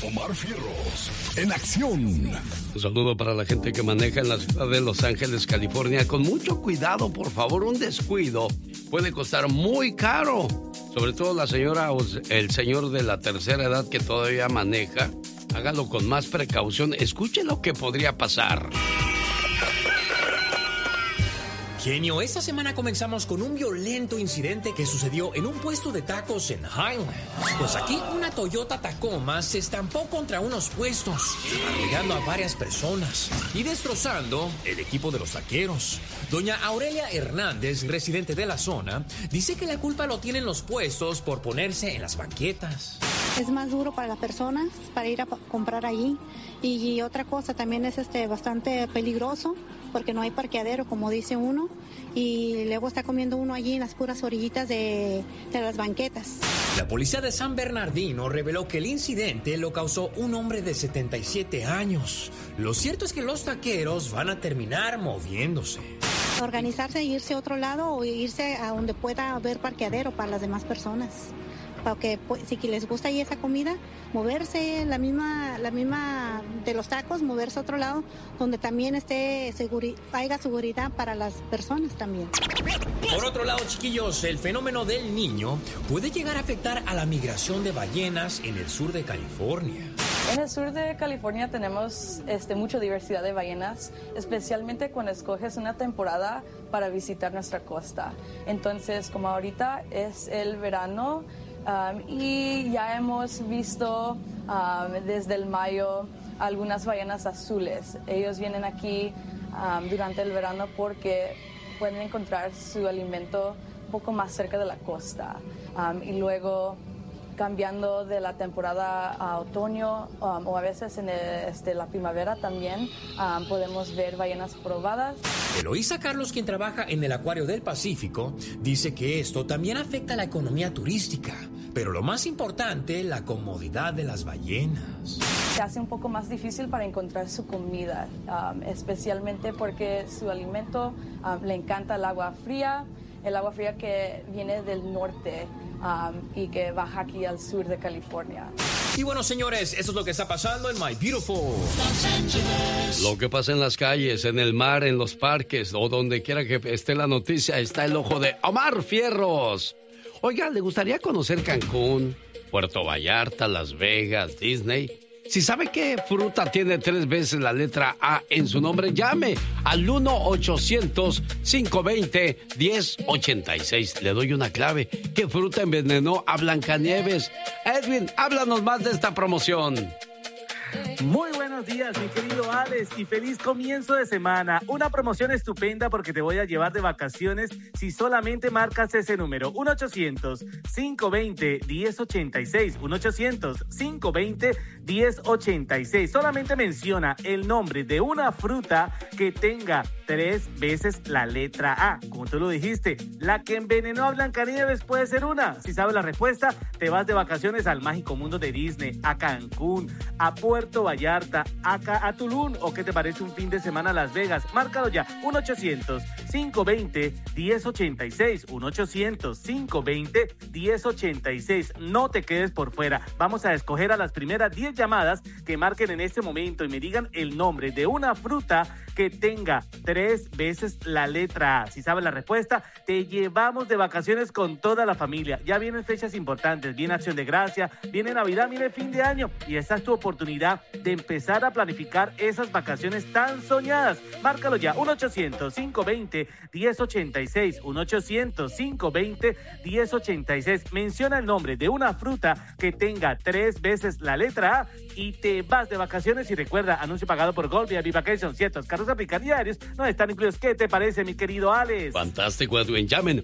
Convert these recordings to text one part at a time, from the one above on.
Omar Fierros, en acción. Un saludo para la gente que maneja en la ciudad de Los Ángeles, California. Con mucho cuidado, por favor, un descuido puede costar muy caro. Sobre todo la señora o el señor de la tercera edad que todavía maneja. Hágalo con más precaución. Escuche lo que podría pasar. Genio, esta semana comenzamos con un violento incidente que sucedió en un puesto de tacos en Highland. Pues aquí una Toyota Tacoma se estampó contra unos puestos, arrollando a varias personas y destrozando el equipo de los taqueros. Doña Aurelia Hernández, residente de la zona, dice que la culpa lo tienen los puestos por ponerse en las banquetas. Es más duro para las personas para ir a comprar allí. Y otra cosa, también es bastante peligroso porque no hay parqueadero, como dice uno, y luego está comiendo uno allí en las puras orillitas de las banquetas. La policía de San Bernardino reveló que el incidente lo causó un hombre de 77 años. Lo cierto es que los taqueros van a terminar moviéndose. Organizarse e irse a otro lado o irse a donde pueda haber parqueadero para las demás personas. Porque si les gusta ahí esa comida, moverse la misma de los tacos, moverse a otro lado donde también haya seguridad para las personas también. Por otro lado, chiquillos, el fenómeno del Niño puede llegar a afectar a la migración de ballenas en el sur de California. En el sur de California tenemos mucha diversidad de ballenas, especialmente cuando escoges una temporada para visitar nuestra costa. Entonces, como ahorita es el verano, y ya hemos visto desde el mayo algunas ballenas azules. Ellos vienen aquí durante el verano porque pueden encontrar su alimento un poco más cerca de la costa. Y luego, cambiando de la temporada a otoño o a veces en la primavera también, podemos ver ballenas probadas. Eloísa Carlos, quien trabaja en el Acuario del Pacífico, dice que esto también afecta a la economía turística, pero lo más importante, la comodidad de las ballenas. Se hace un poco más difícil para encontrar su comida, especialmente porque su alimento le encanta el agua fría que viene del norte y que baja aquí al sur de California. Y bueno, señores, eso es lo que está pasando en My Beautiful Los Ángeles. Lo que pasa en las calles, en el mar, en los parques o donde quiera que esté la noticia, está el ojo de Omar Fierros. Oiga, ¿le gustaría conocer Cancún, Puerto Vallarta, Las Vegas, Disney? Si sabe qué fruta tiene 3 veces la letra A en su nombre, llame al 1-800-520-1086. Le doy una clave. ¿Qué fruta envenenó a Blancanieves? Edwin, háblanos más de esta promoción. Muy buenos días, mi querido Alex, y feliz comienzo de semana. Una promoción estupenda porque te voy a llevar de vacaciones si solamente marcas ese número. 1-800-520-1086. 1-800-520-1086. Solamente menciona el nombre de una fruta que tenga 3 veces la letra A. Como tú lo dijiste, la que envenenó a Blancanieves puede ser una. Si sabes la respuesta, te vas de vacaciones al mágico mundo de Disney, a Cancún, a Puerto Vallarta, a Tulum, o ¿qué te parece un fin de semana a Las Vegas? Márcalo ya, 1-800-520-1086, 1-800-520-1086. No te quedes por fuera. Vamos a escoger a las primeras 10 llamadas que marquen en este momento y me digan el nombre de una fruta que tenga 3 veces la letra A. Si sabes la respuesta, te llevamos de vacaciones con toda la familia. Ya vienen fechas importantes, viene Acción de Gracia, viene Navidad, viene fin de año, y esta es tu oportunidad de empezar a planificar esas vacaciones tan soñadas. Márcalo ya, 1-800-520-1086, 1-800-520-1086. Menciona el nombre de una fruta que tenga 3 veces la letra A y te vas de vacaciones. Y recuerda, anuncio pagado por Gold vía Vacation. Ciertos carros aplican diarios no están incluidos. ¿Qué te parece, mi querido Alex? Fantástico, Edwin. Llamen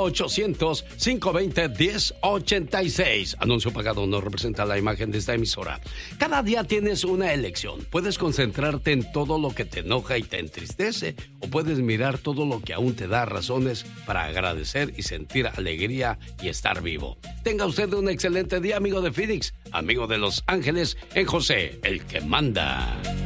1-800-520-1086. Anuncio pagado no representa la imagen de esta emisora. Cada día tienes una elección. Puedes concentrarte en todo lo que te enoja y te entristece, o puedes mirar todo lo que aún te da razones para agradecer y sentir alegría y estar vivo. Tenga usted un excelente día, amigo de Phoenix, amigo de Los Ángeles, en José, el que manda.